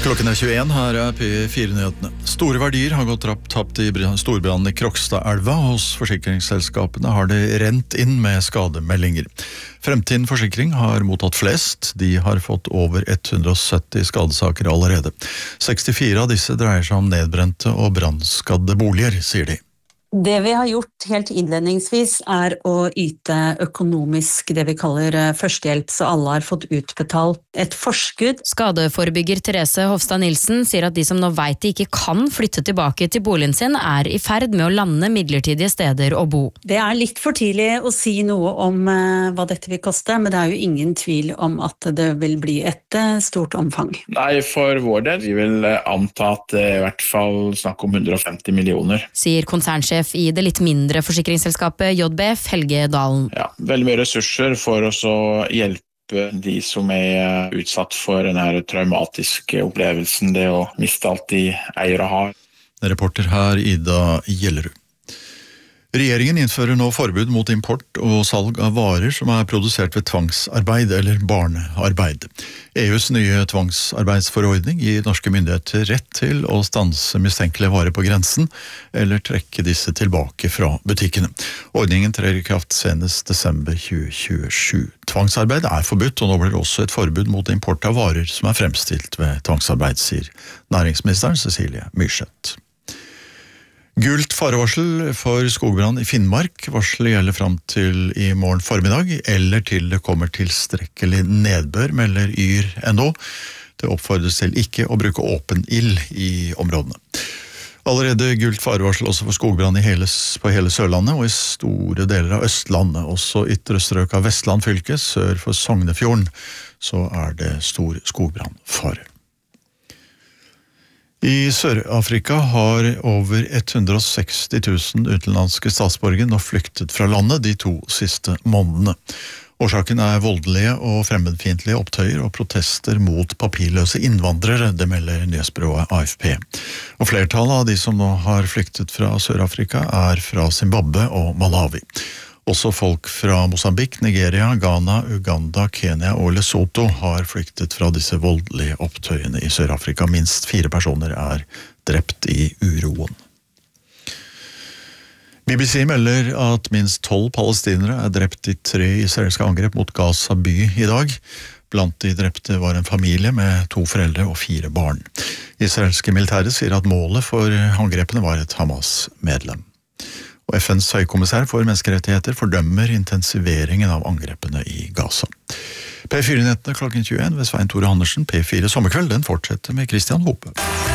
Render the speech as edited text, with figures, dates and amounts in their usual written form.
Klokken 21, her P4-nyhetene. Store verdier har gått tapt i storbrannen i Krokstadelva. Hos forsikringsselskapene har det rent inn med skademeldinger. Fremtiden Forsikring har mottatt flest. De har fått over 170 skadesaker allerede. 64 av disse dreier seg om nedbrente og brannskadde boliger, sier de. Det vi har gjort helt innledningsvis å yte økonomisk det vi kaller førstehjelp, så alle har fått utbetalt et forskudd. Skadeforebygger Therese Hofstad Nilsen sier at de som nå vet de ikke kan flytte tilbake til boligen sin, i ferd med å lande midlertidige steder å bo. Det litt for tidlig å si noe om hva dette vil koste, men det jo ingen tvil om at det vil bli et stort omfang. Nei, for vår del, vi vil anta at det i hvert fall snakk om 150 millioner. Sier konsernsjef i det litt mindre forsikringsselskapet JBF, Helge Dalen. Ja, veldig mye ressurser for oss å hjelpe de som utsatt for denne traumatiske opplevelsen, det å miste alt de eier og har. Reporter her Ida Gjellerud. Regjeringen innfører nå forbud mot import og salg av varer som produsert ved tvangsarbeid eller barnearbeid. EUs nye tvangsarbeidsforordning gir norske myndigheter rett til å stanse mistenkelige varer på grensen, eller trekke disse tilbake fra butikkene. Ordningen trer i kraft senest desember 2027. Tvangsarbeid forbudt, og nå blir det også et forbud mot import av varer som fremstilt ved tvangsarbeid, sier næringsministeren Cecilie Myrseth. Gult farevarsel for skogbrann i Finnmark. Varselet gjelder fram til i morgen formiddag, eller til det kommer tilstrekkelig nedbør, melder yr.no. Det oppfordres til ikke å bruke åpen ild i områdene. Allerede gult farevarsel også for skogbrann på hele Sørlandet og i store deler av Østlandet. Også ytre strøk av Vestland fylke, sør for Sognefjorden, så det stor skogbrannfare. I Sør-Afrika har over 160 000 utenlandske statsborgere nå flyktet fra landet de 2 siste månedene. Årsaken voldelige og fremmedfiendtlige opptøyer og protester mot papirløse innvandrere, det melder nyhetsbyrået AFP. Og flertallet av de som nå har flyktet fra Sør-Afrika fra Zimbabwe og Malawi. Også folk fra Mosambik, Nigeria, Ghana, Uganda, Kenya og Lesotho har flyktet fra disse voldelige opptøyene i Sør-Afrika. Minst 4 personer drept i uroen. BBC melder at minst 12 palestinere drept i 3 israelske angrep mot Gaza by i dag. Blant de drepte var en familie med 2 foreldre og 4 barn. Israelske militære sier at målet for angrepene var et Hamas-medlem. Og FNs høykommissær for menneskerettigheter fordømmer intensiveringen av angrepene i Gaza. P4-nettene klokken 21 ved Svein Tore Andersen. P4 Sommerkveld, den fortsetter med Christian Hope.